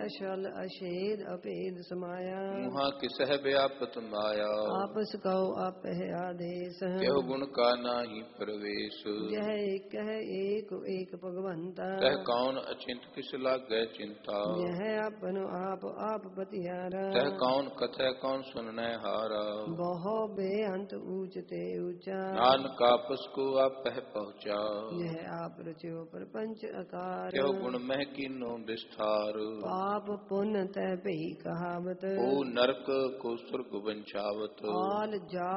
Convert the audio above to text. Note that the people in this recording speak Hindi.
अशल अशेद अपेद समाया। मुहा किसह व्यापत माया। आपस कहो आपह आदेश। क्यों गुण का नाही प्रवेश। यह एक है एक एक भगवंता। कह कौन अचिंत किस लागे चिंता। यह अपन आप पतिहारा। कह कौन कथय कौन सुनने हारा। बहु बेअंत ऊंचते ऊंचा। नानक आपस को आपह पहुँचा। यह आप रचो प्रपंच आकार। क्यों गुण मह कीनो विस्तार। पाप पुण्य तह पही कहावत। ओ नरक को स्वर्ग वंचावत। आल जा